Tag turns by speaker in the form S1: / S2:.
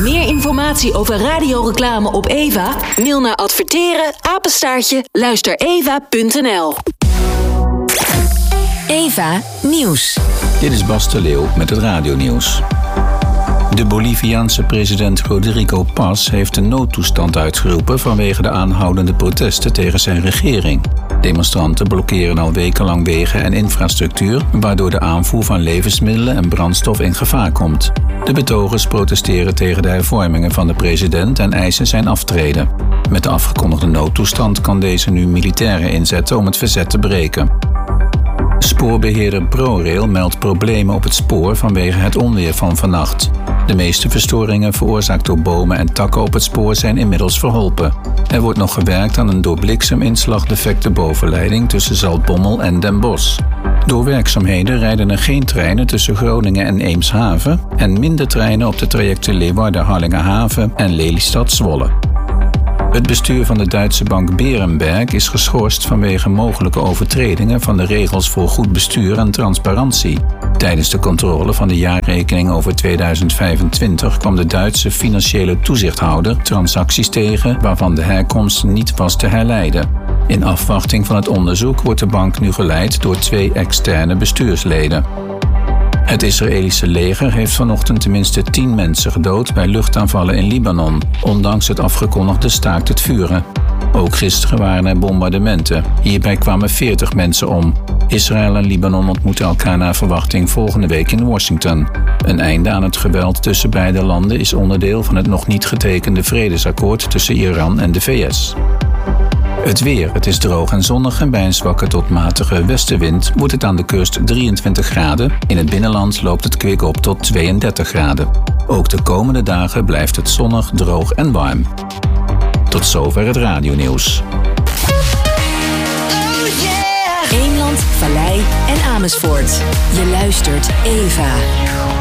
S1: Meer informatie over radioreclame op Eva? Mail naar adverteren@luistereva.nl. Eva Nieuws.
S2: Dit is Bas de Leeuw met het radionieuws. De Boliviaanse president Rodrigo Paz heeft een noodtoestand uitgeroepen vanwege de aanhoudende protesten tegen zijn regering. Demonstranten blokkeren al wekenlang wegen en infrastructuur, waardoor de aanvoer van levensmiddelen en brandstof in gevaar komt. De betogers protesteren tegen de hervormingen van de president en eisen zijn aftreden. Met de afgekondigde noodtoestand kan deze nu militairen inzetten om het verzet te breken. Spoorbeheerder ProRail meldt problemen op het spoor vanwege het onweer van vannacht. De meeste verstoringen veroorzaakt door bomen en takken op het spoor zijn inmiddels verholpen. Er wordt nog gewerkt aan een door blikseminslag defecte bovenleiding tussen Zaltbommel en Den Bosch. Door werkzaamheden rijden er geen treinen tussen Groningen en Eemshaven en minder treinen op de trajecten Leeuwarden-Harlingerhaven en Lelystad-Zwolle. Het bestuur van de Duitse bank Berenberg is geschorst vanwege mogelijke overtredingen van de regels voor goed bestuur en transparantie. Tijdens de controle van de jaarrekening over 2025 kwam de Duitse financiële toezichthouder transacties tegen waarvan de herkomst niet was te herleiden. In afwachting van het onderzoek wordt de bank nu geleid door 2 externe bestuursleden. Het Israëlische leger heeft vanochtend tenminste 10 mensen gedood bij luchtaanvallen in Libanon, ondanks het afgekondigde staakt het vuren. Ook gisteren waren er bombardementen. Hierbij kwamen 40 mensen om. Israël en Libanon ontmoeten elkaar naar verwachting volgende week in Washington. Een einde aan het geweld tussen beide landen is onderdeel van het nog niet getekende vredesakkoord tussen Iran en de VS. Het weer. Het is droog en zonnig en bij een zwakke tot matige westenwind wordt het aan de kust 23 graden. In het binnenland loopt het kwik op tot 32 graden. Ook de komende dagen blijft het zonnig, droog en warm. Tot zover het radionieuws.
S1: Eemland, Vallei en Amersfoort. Je luistert Eva.